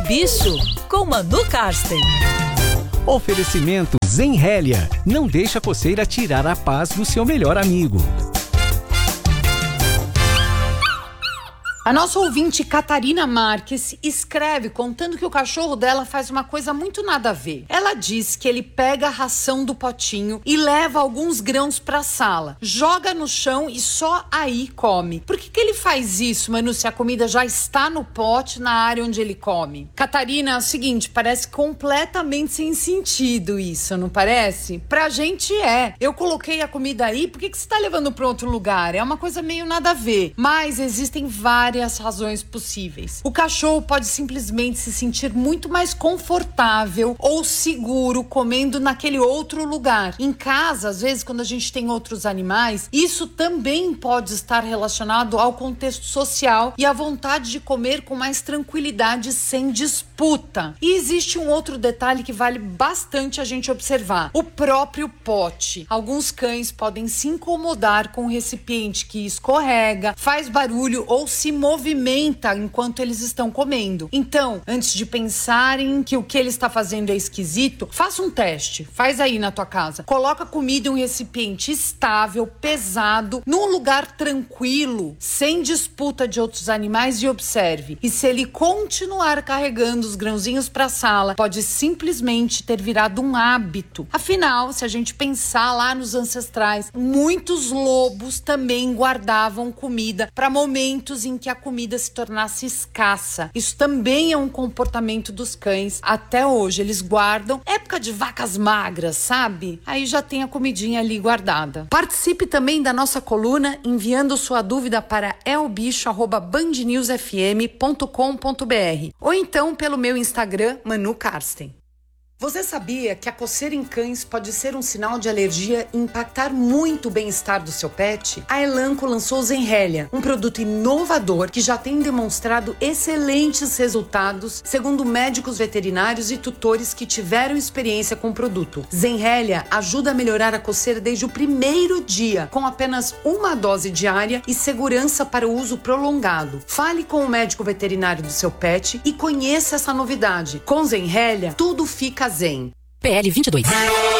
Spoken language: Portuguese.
Bicho, com Manu Karsten. Oferecimento Zenrélia. Não deixa a coceira tirar a paz do seu melhor amigo. A nossa ouvinte Catarina Marques escreve contando que o cachorro dela faz uma coisa muito nada a ver. Ela diz que ele pega a ração do potinho e leva alguns grãos pra sala, joga no chão e só aí come. Por que ele faz isso, Manu, se a comida já está no pote, na área onde ele come? Catarina, é o seguinte, parece completamente sem sentido isso, não parece? Pra gente é. Eu coloquei a comida aí, por que você tá levando pra outro lugar? É uma coisa meio nada a ver. Mas existem várias razões possíveis. O cachorro pode simplesmente se sentir muito mais confortável ou seguro comendo naquele outro lugar. Em casa, às vezes, quando a gente tem outros animais, isso também pode estar relacionado ao contexto social e à vontade de comer com mais tranquilidade, sem disputa. E existe um outro detalhe que vale bastante a gente observar: o próprio pote. Alguns cães podem se incomodar com o recipiente que escorrega, faz barulho ou se movimenta enquanto eles estão comendo. Então, antes de pensarem que o que ele está fazendo é esquisito, faça um teste. Faz aí na tua casa. Coloca a comida em um recipiente estável, pesado, num lugar tranquilo, sem disputa de outros animais e observe. E se ele continuar carregando os grãozinhos para a sala, pode simplesmente ter virado um hábito. Afinal, se a gente pensar lá nos ancestrais, muitos lobos também guardavam comida para momentos em que a comida se tornasse escassa. Isso também é um comportamento dos cães. Até hoje eles guardam. Época de vacas magras, sabe? Aí já tem a comidinha ali guardada. Participe também da nossa coluna enviando sua dúvida para elbicho@bandnewsfm.com.br ou então pelo meu Instagram, Manu Karsten. Você sabia que a coceira em cães pode ser um sinal de alergia e impactar muito o bem-estar do seu pet? A Elanco lançou o Zenrélia, um produto inovador que já tem demonstrado excelentes resultados, segundo médicos veterinários e tutores que tiveram experiência com o produto. Zenrélia ajuda a melhorar a coceira desde o primeiro dia, com apenas uma dose diária e segurança para o uso prolongado. Fale com o médico veterinário do seu pet e conheça essa novidade. Com Zenrélia, tudo fica zen. PL 22.